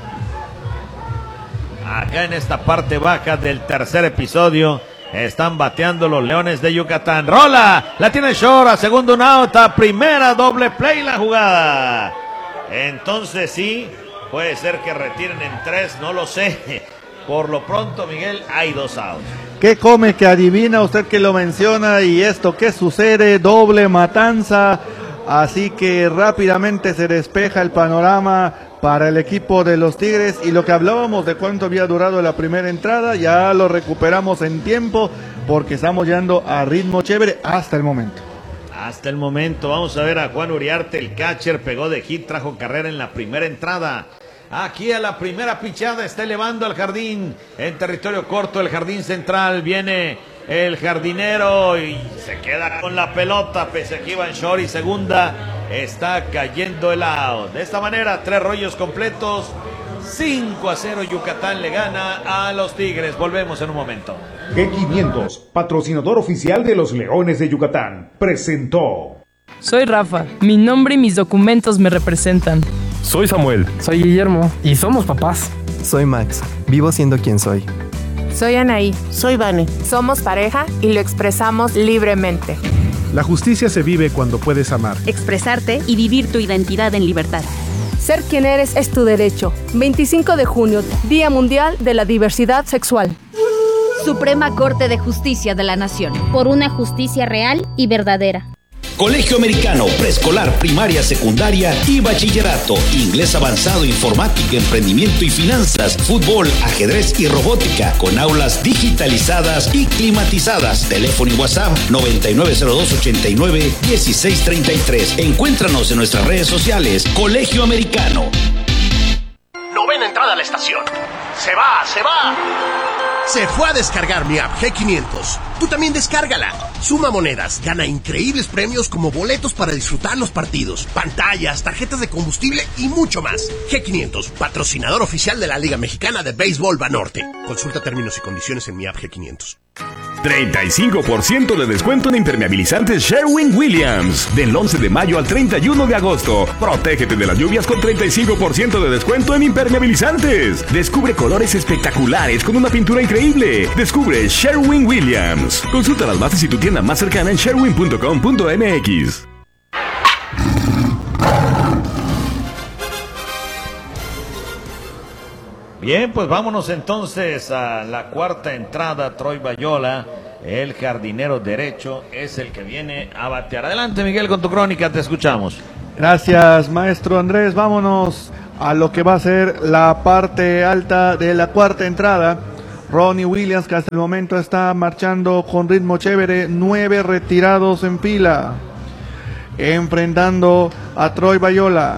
Acá en esta parte baja del tercer episodio están bateando los Leones de Yucatán. Rola, la tiene Shore, a segundo un out, a primera, doble play la jugada. Entonces sí, puede ser que retiren en tres, no lo sé. Por lo pronto, Miguel, hay dos outs. ¿Qué come que adivina usted que lo menciona? Y esto, ¿qué sucede? Doble matanza. Así que rápidamente se despeja el panorama para el equipo de los Tigres, y lo que hablábamos de cuánto había durado la primera entrada, ya lo recuperamos en tiempo, porque estamos llegando a ritmo chévere hasta el momento. Hasta el momento, vamos a ver a Juan Uriarte, el catcher, pegó de hit, trajo carrera en la primera entrada. Aquí a la primera pichada está elevando al jardín, en territorio corto, el jardín central, viene el jardinero y se queda con la pelota, pese a que iba en short y segunda, está cayendo el out. De esta manera, tres rollos completos, cinco a cero, Yucatán le gana a los Tigres. Volvemos en un momento. G quinientos, patrocinador oficial de los Leones de Yucatán, presentó. Soy Rafa, mi nombre y mis documentos me representan. Soy Samuel. Soy Guillermo y somos papás. Soy Max, vivo siendo quien soy. Soy Anaí. Soy Vane. Somos pareja y lo expresamos libremente. La justicia se vive cuando puedes amar, expresarte y vivir tu identidad en libertad. Ser quien eres es tu derecho. veinticinco de junio, Día Mundial de la Diversidad Sexual. Suprema Corte de Justicia de la Nación. Por una justicia real y verdadera. Colegio Americano, preescolar, primaria, secundaria y bachillerato. Inglés avanzado, informática, emprendimiento y finanzas, fútbol, ajedrez y robótica, con aulas digitalizadas y climatizadas. Teléfono y WhatsApp noventa y nueve cero dos ochenta y nueve dieciséis treinta y tres. Encuéntranos en nuestras redes sociales. Colegio Americano. Novena entrada a la estación. Se va, se va. Se fue a descargar mi app G quinientos. Tú también descárgala. Suma monedas, gana increíbles premios como boletos para disfrutar los partidos, pantallas, tarjetas de combustible y mucho más. G quinientos, patrocinador oficial de la Liga Mexicana de Béisbol Banorte. Consulta términos y condiciones en mi app G quinientos. treinta y cinco por ciento de descuento en impermeabilizantes Sherwin-Williams. Del once de mayo al treinta y uno de agosto. Protégete de las lluvias con treinta y cinco por ciento de descuento en impermeabilizantes. Descubre colores espectaculares con una pintura increíble. Descubre Sherwin-Williams. Consulta las bases y tu tienda más cercana en sherwin punto com punto m x. Bien, pues vámonos entonces a la cuarta entrada. Troy Bayola, el jardinero derecho, es el que viene a batear. Adelante, Miguel, con tu crónica, te escuchamos. Gracias, maestro Andrés. Vámonos a lo que va a ser la parte alta de la cuarta entrada. Ronnie Williams, que hasta el momento está marchando con ritmo chévere, nueve retirados en fila, enfrentando a Troy Bayola.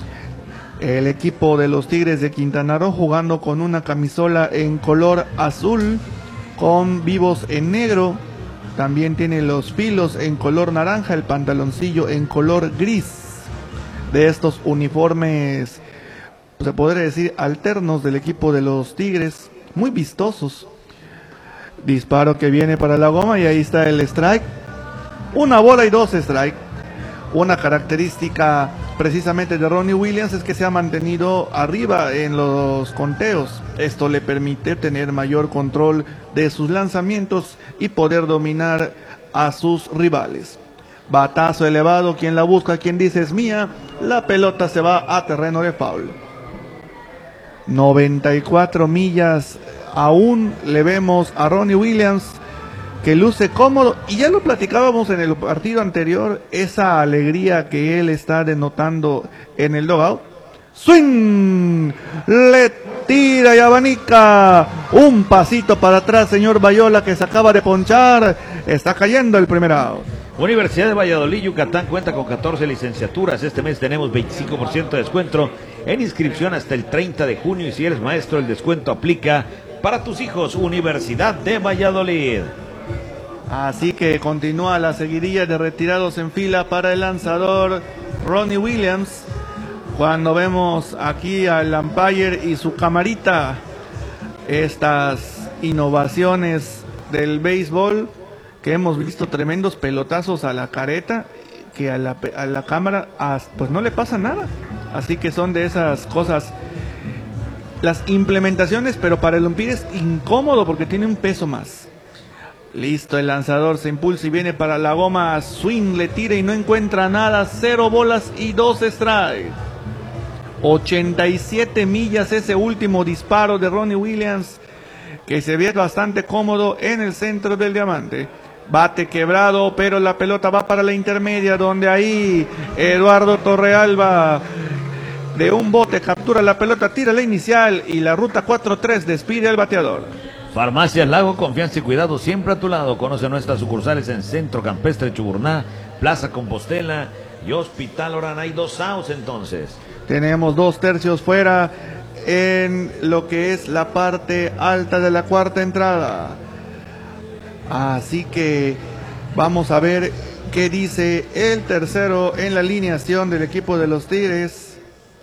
El equipo de los Tigres de Quintana Roo jugando con una camisola en color azul con vivos en negro. También tiene los filos en color naranja, el pantaloncillo en color gris. De estos uniformes, se podría decir, alternos del equipo de los Tigres, muy vistosos. Disparo que viene para la goma y ahí está el strike. Una bola y dos strike. Una característica precisamente de Ronnie Williams es que se ha mantenido arriba en los conteos. Esto le permite tener mayor control de sus lanzamientos y poder dominar a sus rivales. Batazo elevado, quien la busca, quien dice es mía, la pelota se va a terreno de foul. noventa y cuatro millas, aún le vemos a Ronnie Williams, que luce cómodo, y ya lo platicábamos en el partido anterior, esa alegría que él está denotando en el dugout. ¡Swing! Le tira y abanica, un pasito para atrás, señor Bayola, que se acaba de ponchar, está cayendo el primer out. Universidad de Valladolid, Yucatán cuenta con catorce licenciaturas. Este mes tenemos veinticinco por ciento de descuento en inscripción hasta el treinta de junio, y si eres maestro el descuento aplica para tus hijos. Universidad de Valladolid. Así que continúa la seguidilla de retirados en fila para el lanzador Ronnie Williams. Cuando vemos aquí al umpire y su camarita, estas innovaciones del béisbol, que hemos visto tremendos pelotazos a la careta, que a la, a la cámara pues no le pasa nada. Así que son de esas cosas, las implementaciones, pero para el umpire es incómodo porque tiene un peso más. Listo, el lanzador se impulsa y viene para la goma, swing, le tira y no encuentra nada, cero bolas y dos strikes. ochenta y siete millas ese último disparo de Ronnie Williams, que se ve bastante cómodo en el centro del diamante. Bate quebrado, pero la pelota va para la intermedia, donde ahí Eduardo Torrealba de un bote captura la pelota, tira la inicial y la ruta cuatro tres despide al bateador. Farmacias Lago, confianza y cuidado siempre a tu lado. Conoce nuestras sucursales en Centro Campestre Chuburná, Plaza Compostela y Hospital Orán. Hay dos outs entonces. Tenemos dos tercios fuera en lo que es la parte alta de la cuarta entrada. Así que vamos a ver qué dice el tercero en la alineación del equipo de los Tigres.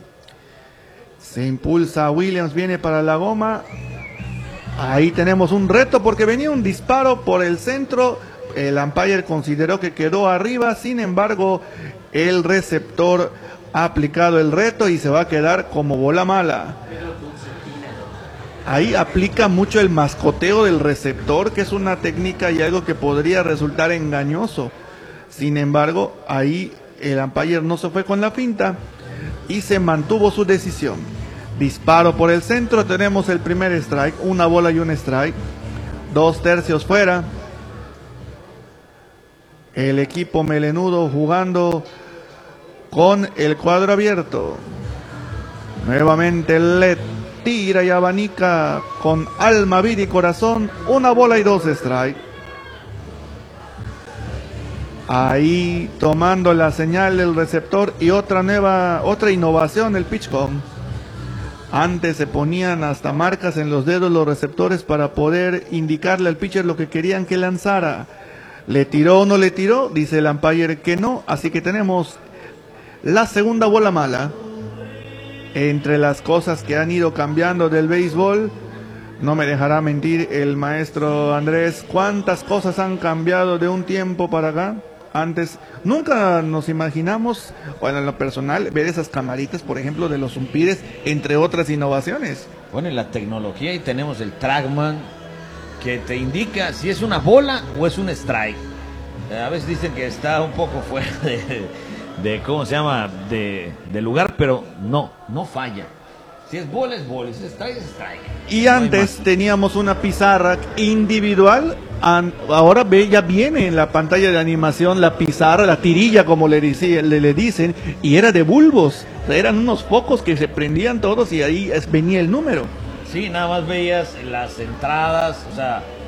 Se impulsa Williams, viene para la goma. Ahí tenemos un reto porque venía un disparo por el centro. El umpire consideró que quedó arriba. Sin embargo, el receptor ha aplicado el reto y se va a quedar como bola mala. Ahí aplica mucho el mascoteo del receptor, que es una técnica y algo que podría resultar engañoso. Sin embargo, ahí el umpire no se fue con la finta y se mantuvo su decisión. Disparo por el centro, tenemos el primer strike, una bola y un strike, dos tercios fuera. El equipo melenudo jugando con el cuadro abierto. Nuevamente le tira y abanica con alma, vida y corazón, una bola y dos strike. Ahí tomando la señal el receptor y otra nueva, otra innovación, el pitch count. Antes se ponían hasta marcas en los dedos los receptores para poder indicarle al pitcher lo que querían que lanzara. ¿Le tiró o no le tiró? Dice el umpire que no, así que tenemos la segunda bola mala. Entre las cosas que han ido cambiando del béisbol, No me dejará mentir el maestro Andrés. ¿Cuántas cosas han cambiado de un tiempo para acá? Antes, nunca nos imaginamos, bueno, en lo personal, ver esas camaritas, por ejemplo, de los umpires, entre otras innovaciones. Bueno, en la tecnología ahí tenemos el Trackman, que te indica si es una bola o es un strike. A veces dicen que está un poco fuera de, de ¿cómo se llama?, de, de lugar, pero no, no falla. Si es bola, es bola, si es strike, es strike. Y antes teníamos una pizarra individual, ahora ve, ya viene en la pantalla de animación la pizarra, la tirilla como le, dice, le, le dicen, y era de bulbos, o sea, eran unos focos que se prendían todos y ahí es, venía el número. Sí, nada más veías las entradas, o sea,